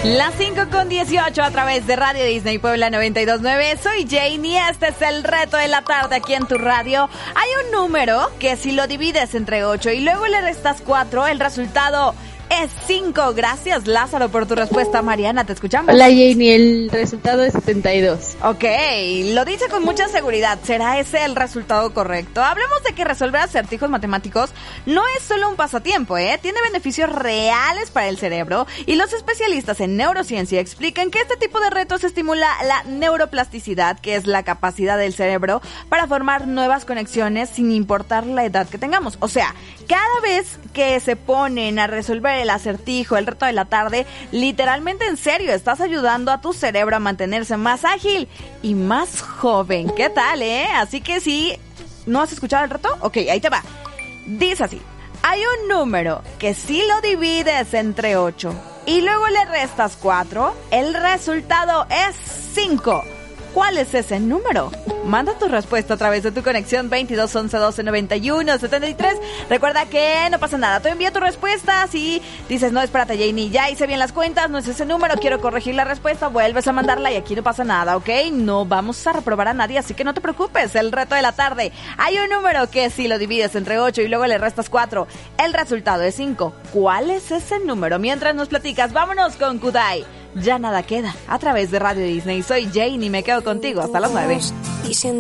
Las 5:18 a través de Radio Disney Puebla 92.9. Soy Jane y este es el reto de la tarde aquí en tu radio. Hay un número que si lo divides entre 8 y luego le restas 4, el resultado es 5. Gracias, Lázaro, por tu respuesta. Mariana, te escuchamos. Hola, Jane, el resultado es 72. Ok, lo dice con mucha seguridad. ¿Será ese el resultado correcto? Hablemos de que resolver acertijos matemáticos no es solo un pasatiempo, tiene beneficios reales para el cerebro y los especialistas en neurociencia explican que este tipo de retos estimula la neuroplasticidad, que es la capacidad del cerebro para formar nuevas conexiones sin importar la edad que tengamos. O sea, cada vez que se ponen a resolver el acertijo, el reto de la tarde, literalmente en serio, estás ayudando a tu cerebro a mantenerse más ágil y más joven. ¿Qué tal, Así que si no has escuchado el reto, ok, ahí te va. Dice así: hay un número que si lo divides entre 8 y luego le restas 4, el resultado es 5. ¿Cuál es ese número? Manda tu respuesta a través de tu conexión 22 11 12 91 73. Recuerda que no pasa nada. Tú envía tu respuesta. Si dices, no, espérate, Janie, ya hice bien las cuentas, no es ese número, quiero corregir la respuesta, vuelves a mandarla y aquí no pasa nada, ¿ok? No vamos a reprobar a nadie, así que no te preocupes. El reto de la tarde. Hay un número que si lo divides entre 8 y luego le restas 4, el resultado es 5. ¿Cuál es ese número? Mientras nos platicas, vámonos con Kudai. Ya nada queda, a través de Radio Disney. Soy Jane y me quedo contigo hasta las 9.